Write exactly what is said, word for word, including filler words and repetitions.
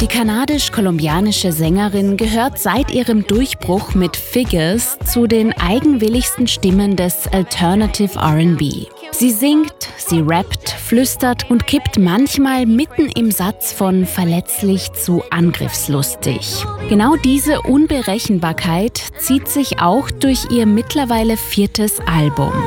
Die kanadisch-kolumbianische Sängerin gehört seit ihrem Durchbruch mit Figures zu den eigenwilligsten Stimmen des Alternative R and B. Sie singt, sie rappt, flüstert und kippt manchmal mitten im Satz von verletzlich zu angriffslustig. Genau diese Unberechenbarkeit zieht sich auch durch ihr mittlerweile viertes Album.